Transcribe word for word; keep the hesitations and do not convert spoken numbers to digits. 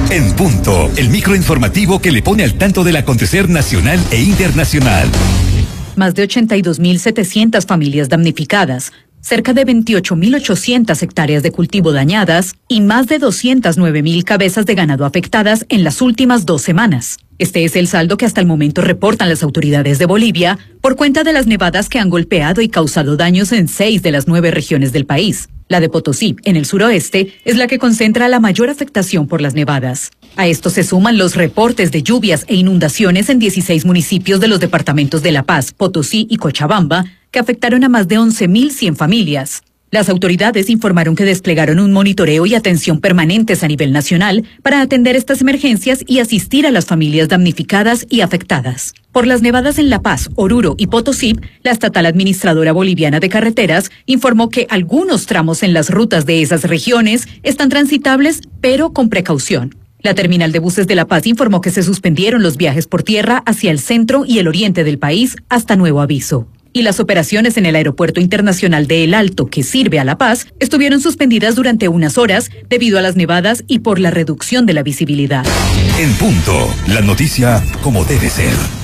En punto, el microinformativo que le pone al tanto del acontecer nacional e internacional. Más de ochenta y dos mil setecientas familias damnificadas, cerca de veintiocho mil ochocientas hectáreas de cultivo dañadas y más de doscientas nueve mil cabezas de ganado afectadas en las últimas dos semanas. Este es el saldo que hasta el momento reportan las autoridades de Bolivia por cuenta de las nevadas que han golpeado y causado daños en seis de las nueve regiones del país. La de Potosí, en el suroeste, es la que concentra la mayor afectación por las nevadas. A esto se suman los reportes de lluvias e inundaciones en dieciséis municipios de los departamentos de La Paz, Potosí y Cochabamba, que afectaron a más de once mil cien familias. Las autoridades informaron que desplegaron un monitoreo y atención permanentes a nivel nacional para atender estas emergencias y asistir a las familias damnificadas y afectadas. Por las nevadas en La Paz, Oruro y Potosí, la estatal administradora boliviana de carreteras informó que algunos tramos en las rutas de esas regiones están transitables, pero con precaución. La terminal de buses de La Paz informó que se suspendieron los viajes por tierra hacia el centro y el oriente del país hasta nuevo aviso. Y las operaciones en el Aeropuerto Internacional de El Alto, que sirve a La Paz, estuvieron suspendidas durante unas horas debido a las nevadas y por la reducción de la visibilidad. En punto, la noticia como debe ser.